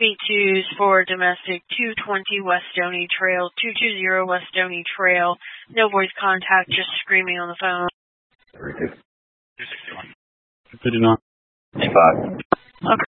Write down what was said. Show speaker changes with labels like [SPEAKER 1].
[SPEAKER 1] speak to's for domestic 220 West Stoney Trail, 220 West Stoney Trail. No voice contact, just screaming on the phone.
[SPEAKER 2] 32. 261.
[SPEAKER 3] 59.
[SPEAKER 2] 85.
[SPEAKER 1] Okay.